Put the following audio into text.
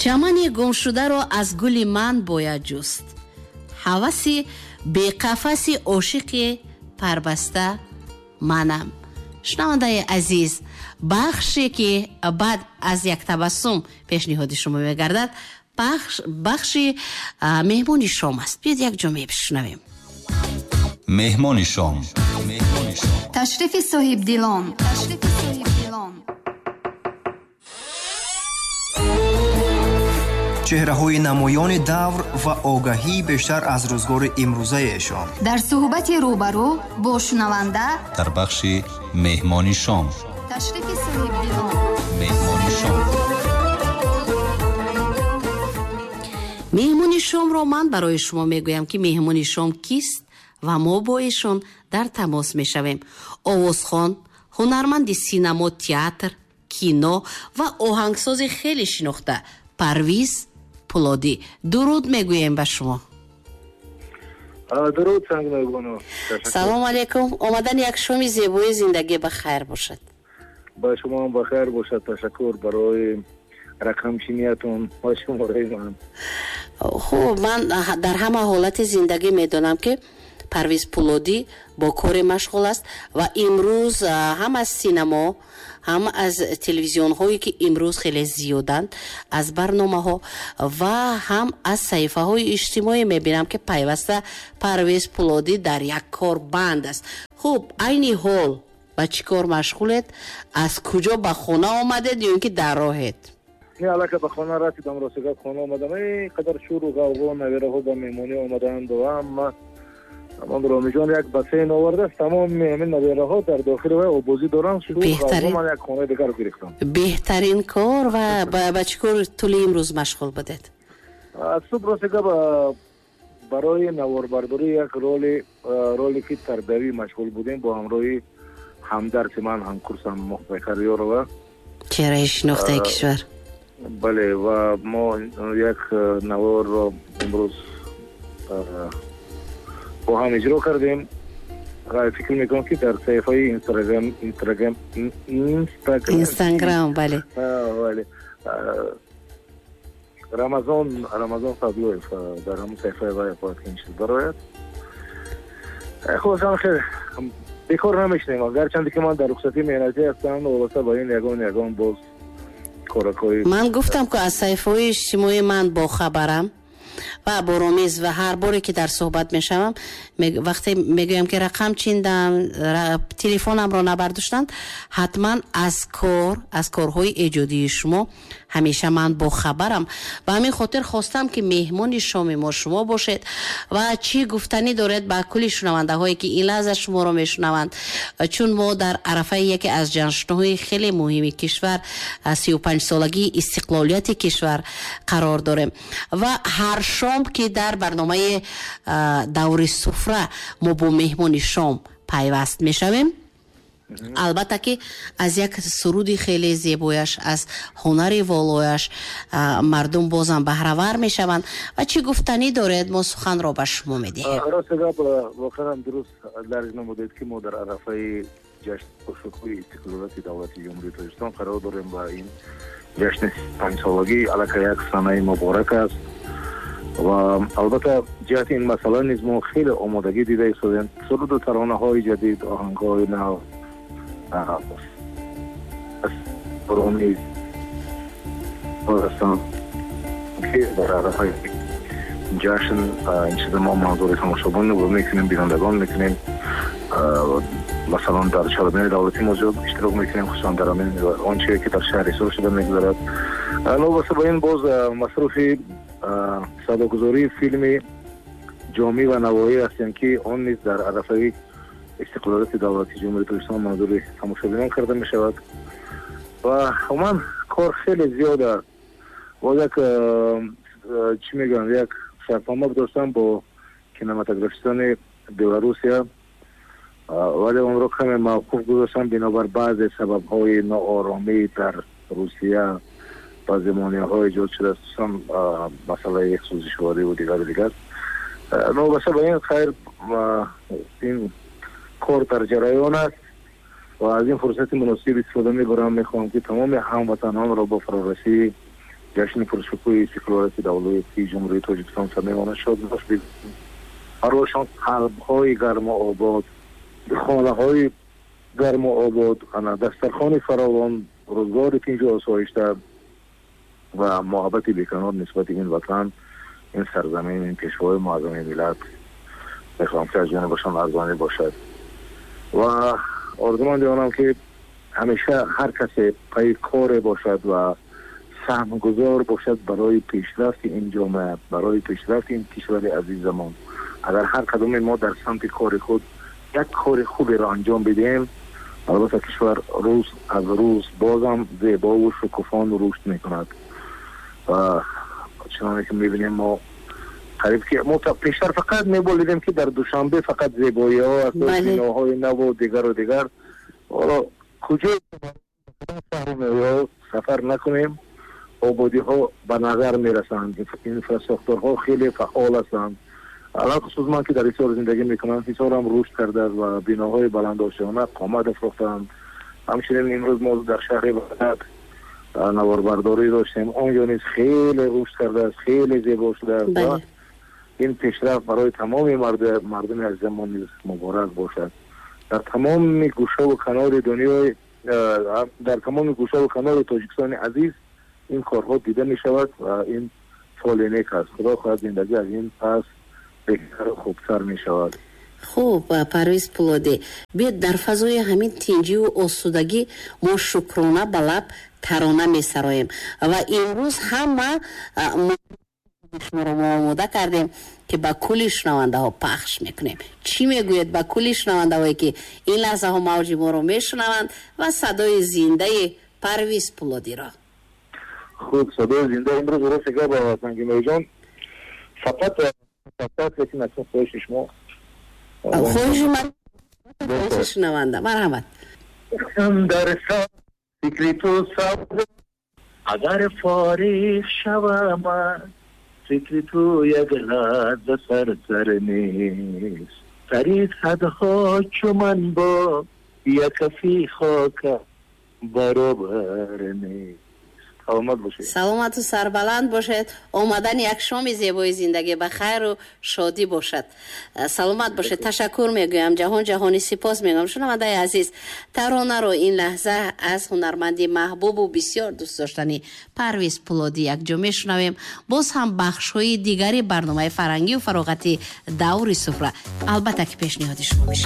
чамани гумшударо аз гули ман бояд ҷуст. ҳаваси беқафаси ошиқи парбаста манам. шунавандаи азиз, бахше ки баъд аз як табассум пешниҳоди шумо мегардад, бахши меҳмони шом аст. биёд як ҷо мебишнавем. меҳмони шом. ташрифи соҳибдилон. чеҳраҳои намоёни давр ва огаҳии бештар аз рӯзгори имрӯзаешон. дар суҳбати рӯбарӯ бо шунаванда дар бахши меҳмони шом. ташрифи соҳибдилон. меҳмони шом. меҳмони шомро ман барои шумо мегӯям ки меҳмони шом кист ва мо бо эшон дар тамос мешавем. овозхон, ҳунарманди синамо, театр, кино ва оҳангсози хеле шинохта Парвиз Пулодӣ. дуруд мегӯем ба шумо. дуруд сангнагоно. салому алайкум. омадан як шоми зебои зиндагӣ ба хайр бошад. ба шумо ба хайр бошад. ташаккур барои рақамчиниятон ва шумораи ман. хуб, ман дар ҳама ҳолати зиндагӣ медонам ки Парвиз Пулодӣ бо коре машғул аст ва имрӯз ҳам аз синамо, ҳам аз телевизионҳое ки имрӯз хеле зиёданд, аз барномаҳо ва ҳам аз саҳифаҳои иҷтимоӣ мебинам ки пайваста Парвиз Пулодӣ дар як кор банд аст. хуб, айни ҳол ба чӣ кор машғулед? аз куҷо ба хона омадед ё ин ки дар роҳед? аллака ба хона расидам. ростигап хона омадам. қадар шӯру ғавғо, навераҳо ба меҳмонӣ омаданд ва ҳама амон ромиҷон як басейн овардааст. тамоми ҳамин навераҳо дар дохили ва обозӣ доранд. ман як хонаи дигар гирифтам. беҳтарин кор. ва ба чӣ кор тӯли имрӯз машғул будед? аз субҳ ростигап барои наворбардорӣ як роли ки тардавӣ машғул будем бо ҳамроҳи ҳамдарди ман ҳамкурсам мухбекарёрова. чеҳраи шинохтаи кишвар. бале, ва мо як наворро имрӯз бо ҳам иҷро кардем. фикр мекунам ки дар саҳифаи инстаграм бале рамазон садлоев дар ҳамон саҳифаи вай бояд ки ин чиз барояд. хулосан хеле бекор намешинем. гарчанде ки ман дар рухсатӣ меҳнатӣ ҳастам, вобаста ба ин ягон боз коракои ман гуфтам ки аз саҳифаҳои иҷтимоӣ ман бохабарам ва боромез ва ҳар боре ки дар суҳбат мешавам, вақте мегӯям ки рақам чиндам, телефонамро набардоштанд, ҳатман аз корҳои эҷодии шумо ҳамеша ман бохабарам. ба ҳамин хотир хостам ки меҳмони шоми мо шумо бошед ва чӣ гуфтанӣ доред ба кулли шунавандаҳое ки ин лаҳза шуморо мешунаванд, чун мо дар арафаи яке аз ҷашнҳои хеле муҳими кишвар, 35-солагии истиқлолияти кишвар қарор дорем ва ҳар шом ки дар барномаи даври суфра мо бо меҳмони шом пайваст мешавем, албатта ки аз як суруди хеле зебояш, аз ҳунари волояш мардум бозам баҳравар мешаванд ва чӣ гуфтанӣ доред, мо суханро ба шумо медиҳем. рости гап воқеан дуруст дарз намудед ки мо дар арафаи ҷашнҳои истиқлолияти давлати ҷумҳурии тоҷикистон қарор дорем ва ин ҷашни 5-солагӣ аллака як санаи муборак аст ва албатта ҷиҳати ин масъала низ мо хеле омодагӣ дида истодем. суруду таронаҳои ҷадид, оҳангҳои нав рониз ки дар арафаи ҷашн ин чиза мо манзури тамошобон мекунем, бинандагон мекунем. масалан дар чаронаи давлатӣ мо зиёд иштирок мекунем, хусусан дар он чизе ки дар шаҳри сур шуда мегузарад. новаста ба ин боз масруфи садогузории филми ҷомӣ ва навоӣ ҳастем ки он низ дар арафаи истиқлолияти давлати ҷумҳурии тоҷикистон манзури тамошобинон карда мешавад ва умуман кор хеле зиёд аст. боз як чӣ мегӯям, як шартнома доштам бо кинематографистони беларусия, вале онро каме мавқуф гузоштам бинобар баъзе сабабҳои нооромӣ дар русия, баъзе монеаҳо эҷод шудааст, хусусан масъалаи сӯзишвориву дигар. новаста ба ин хайр ин кор дар ҷараён аст ва аз ин фурсати муносиб истифода мебарам. мехоҳам ки тамоми ҳамватанонро бо фарорасии جشن پرشکوه سکولارات دولتی جمهوری تاجیکستان صمیمانه شاد باش. برایشان قلب‌های گرم و آباد، خانه‌های گرم و آباد، دسترخوان فراوان، روزگار تیج و آسایش‌تر و محبت بیکنار نسبت این وطن، این سرزمین، این کشور معظم ملت میخوام که از جانبشان ارزانی باشد و آرزومند آنم که همیشه هر کسی پای کار باشد و سهمگذار باشد برای پیشرفت این جامعه، برای پیشرفت این کشور عزیزمان. اگر هر کدوم ما در سمت کار خود یک کار خوبی را انجام بدیم، البته کشور روز از روز بازم زیبا و شکوفان رشد میکند و چنانه که میبینیم ما قریب که ما پیشتر فقط میبولیدیم که در دوشنبه فقط زیبایی ها از بیناهای نو و دیگر حالا کجا سفر نکنیم آبادی ها به نظر میرسند، اینفراستراکچورها خیلی فعال هستند. الان خصوص من که در ایسار زندگی میکنم ایسار هم رشد کرده و بیناهای بلند آشیانه قامت افروختند. همچنین امروز ما در شهر بغداد نواربرداری داشتیم، آنجا نیز خیلی رشد کرده است، خیلی زیبا شده است و این پیشرفت برای تمام مردم از زمان نیز مبارک باشد. در تمام گوشه و کنار دنیای در تمام گوشه و کنار تاجیکستان عزیز این کارها دیده می شود و این فال نیک است. خدا خواهد زندگی از این پس بهتر و خوبتر می شود. خوب پرویز پولادی، بیاد در فضای همین تنجی و آسودگی ما شکرانه به لب ترانه می سراییم و امروز همه ما رو آماده کردیم که با کلی شنونده ها پخش میکنیم. چی میگوید با کلی شنونده هایی که این لحظه ها موج ما رو میشنوند و صدای زنده پرویز پولادی را؟ خوب، صدای زنده امروز رو فکر با سنگینای جان فقط کسی نسیم خواهش شما خواهش من خواهش شنونده مرحمت. در فکری تو سبز اگر فارغ شوم فکری تو یک لحظه سر نیست، طریق حدها چو من با یک کفی خاک برابر نیست. سلامت و سربلند باشد. آمدن یک شام زیبای زندگی به خیر و شادی باشد. سلامت باشد. تشکر میگویم، جهانی سپاس میگم. شنونده عزیز، ترانه رو این لحظه از هنرمندی محبوب و بسیار دوست داشتنی پرویز پولادی یک جا میشنویم. باز هم بخش‌های دیگری برنامه فرنگی و فراغتی دور سفره البته که پیشنهاد شما میشه.